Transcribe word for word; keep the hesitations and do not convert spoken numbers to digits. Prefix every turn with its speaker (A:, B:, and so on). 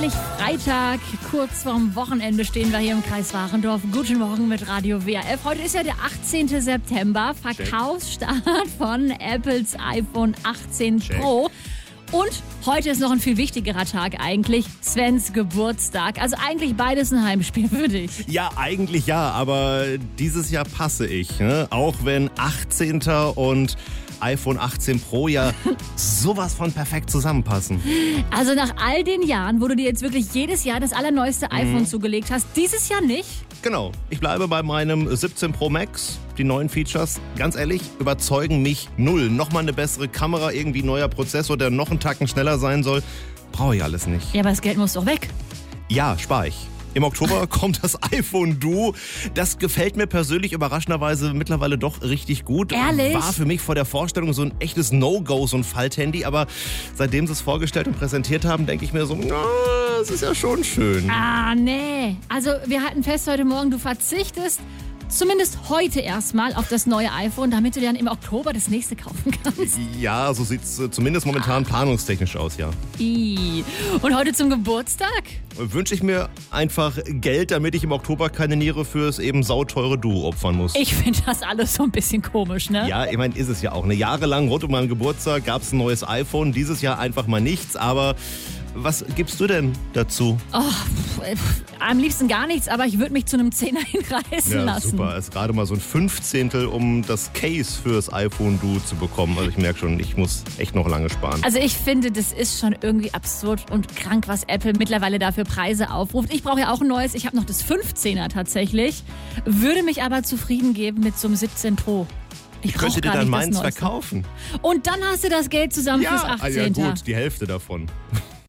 A: endlich Freitag. Kurz vorm Wochenende stehen wir hier im Kreis Warendorf. Guten Morgen mit Radio W R F. Heute ist ja der achtzehnte September. Verkaufsstart von Apples iPhone achtzehn Pro. Und heute ist noch ein viel wichtigerer Tag eigentlich, Svens Geburtstag. Also eigentlich beides ein Heimspiel für dich.
B: Ja, eigentlich ja, aber dieses Jahr passe ich. Ne? Auch wenn achtzehnter und iPhone achtzehn Pro ja sowas von perfekt zusammenpassen.
A: Also nach all den Jahren, wo du dir jetzt wirklich jedes Jahr das allerneueste
B: Mhm.
A: iPhone zugelegt hast, dieses Jahr nicht?
B: Genau, ich bleibe bei meinem siebzehn Pro Max. Die neuen Features, ganz ehrlich, überzeugen mich null. Nochmal eine bessere Kamera, irgendwie neuer Prozessor, der noch einen Tacken schneller sein soll. Brauche ich alles nicht.
A: Ja, aber das Geld muss doch weg.
B: Ja, spar ich. Im Oktober kommt das iPhone Duo. Das gefällt mir persönlich überraschenderweise mittlerweile doch richtig gut.
A: Ehrlich?
B: War für mich vor der Vorstellung so ein echtes No-Go, so ein Falthandy. Aber seitdem sie es vorgestellt und präsentiert haben, denke ich mir so, na, das ist ja schon schön.
A: Ah, nee. Also wir halten fest heute Morgen, du verzichtest zumindest heute erstmal auf das neue iPhone, damit du dann im Oktober das nächste kaufen kannst.
B: Ja, so sieht es zumindest momentan planungstechnisch aus, ja.
A: I. Und heute zum Geburtstag?
B: Wünsche ich mir einfach Geld, damit ich im Oktober keine Niere fürs eben sauteure Duo opfern muss.
A: Ich finde das alles so ein bisschen komisch, ne?
B: Ja, ich meine, ist es ja auch. Eine Jahre lang rund um meinen Geburtstag gab es ein neues iPhone. Dieses Jahr einfach mal nichts, aber was gibst du denn dazu?
A: Oh, pff, am liebsten gar nichts, aber ich würde mich zu einem Zehner hinreißen
B: Ja,
A: lassen.
B: super. Es ist gerade mal so ein Fünfzehntel, um das Case fürs iPhone Duo zu bekommen. Also ich merke schon, ich muss echt noch lange sparen.
A: Also ich finde, das ist schon irgendwie absurd und krank, was Apple mittlerweile dafür Preise aufruft. Ich brauche ja auch ein neues. Ich habe noch das fünfzehner tatsächlich, würde mich aber zufrieden geben mit so einem siebzehn Pro. Ich,
B: Ich könnte dir
A: gar
B: dann
A: nicht das
B: meins
A: Neueste.
B: verkaufen.
A: Und dann hast du das Geld zusammen fürs
B: Ja, ah,
A: achtzehnter
B: ja gut, die Hälfte davon.